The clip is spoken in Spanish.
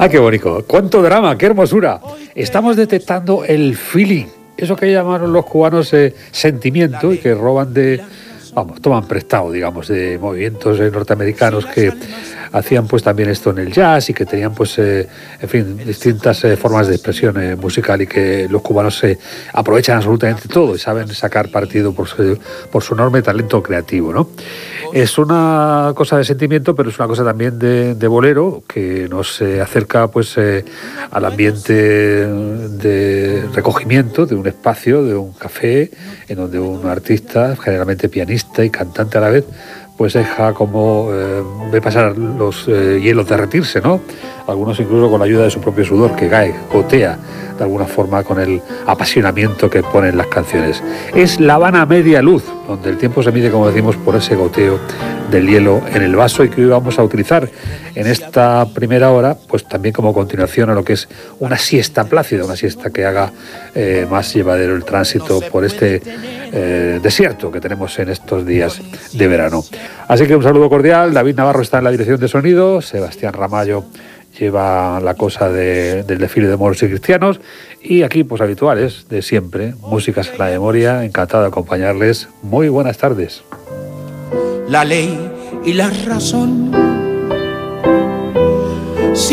Ah, qué bonito, cuánto drama, qué hermosura. Estamos detectando el feeling, eso que llamaron los cubanos sentimiento y que roban toman prestado, digamos, de movimientos norteamericanos que hacían pues también esto en el jazz y que tenían pues, en fin, distintas formas de expresión musical y que los cubanos aprovechan absolutamente todo y saben sacar partido por su enorme talento creativo, ¿no? Es una cosa de sentimiento, pero es una cosa también de bolero que nos acerca pues al ambiente de recogimiento de un espacio, de un café, en donde un artista, generalmente pianista y cantante a la vez, pues deja como ve pasar los hielos derretirse, ¿no? Algunos incluso con la ayuda de su propio sudor que cae, gotea de alguna forma con el apasionamiento que ponen las canciones. Es La Habana a media luz, donde el tiempo se mide, como decimos, por ese goteo del hielo en el vaso y que hoy vamos a utilizar en esta primera hora, pues también como continuación a lo que es una siesta plácida, una siesta que haga más llevadero el tránsito por este desierto que tenemos en estos días de verano. Así que un saludo cordial. David Navarro está en la dirección de sonido, Sebastián Ramallo lleva la cosa del desfile de moros y cristianos y aquí pues habituales de siempre, músicas en la memoria, encantado de acompañarles. Muy buenas tardes. La ley y la razón